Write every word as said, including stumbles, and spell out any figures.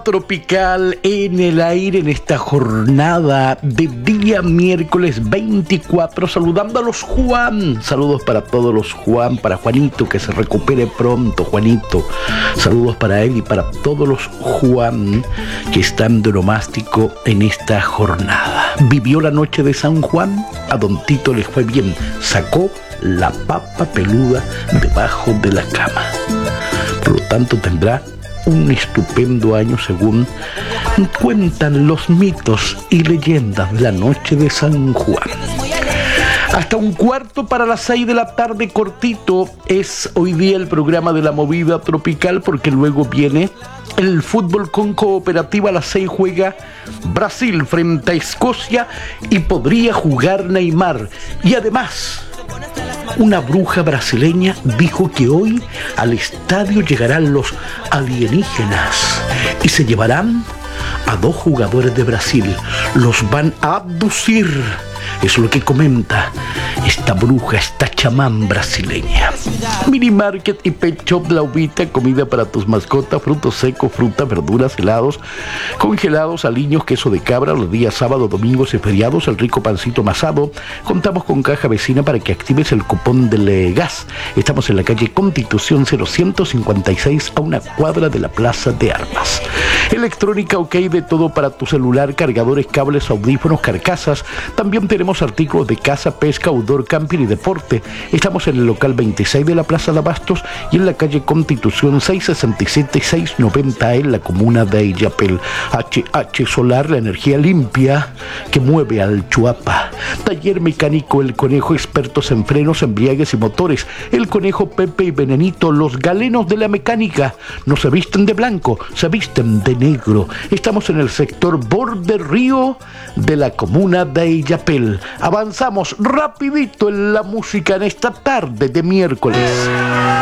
Tropical en el aire en esta jornada de día miércoles veinticuatro, saludando a los Juan. Saludos para todos los Juan, para Juanito, que se recupere pronto, Juanito. Saludos para él y para todos los Juan que están de onomástico en esta jornada. Vivió la noche de San Juan, a Don Tito le fue bien, sacó la papa peluda debajo de la cama. Por lo tanto tendrá un estupendo año según cuentan los mitos y leyendas de la noche de San Juan. Hasta un cuarto para las seis de la tarde, cortito es hoy día el programa de la movida tropical, porque luego viene el fútbol con Cooperativa. A las seis juega Brasil frente a Escocia y podría jugar Neymar. Y además, una bruja brasileña dijo que hoy al estadio llegarán los alienígenas y se llevarán a dos jugadores de Brasil. Los van a abducir. Es lo que comenta esta bruja, esta chamán brasileña. Mini Market y Pet Shop La Uvita, comida para tus mascotas, frutos secos, fruta, verduras, helados, congelados, aliños, queso de cabra, los días sábado, domingos y feriados, el rico pancito masado. Contamos con caja vecina para que actives el cupón del gas. Estamos en la calle Constitución cero ciento cincuenta y seis, a una cuadra de la Plaza de Armas. Electrónica OK, de todo para tu celular, cargadores, cables, audífonos, carcasas. También tenemos artículos de caza, pesca, outdoor, camping y deporte. Estamos en el local veintiséis de la Plaza de Abastos y en la calle Constitución seiscientos sesenta y siete y seiscientos noventa en la comuna de Illapel. H H Solar, la energía limpia que mueve al Chuapa. Taller mecánico El Conejo, expertos en frenos, embriagues y motores. El Conejo, Pepe y Venenito, los galenos de la mecánica. No se visten de blanco, se visten de negro. Estamos en el sector Borde Río de la comuna de Illapel. Avanzamos rapidito en la música en esta tarde de miércoles.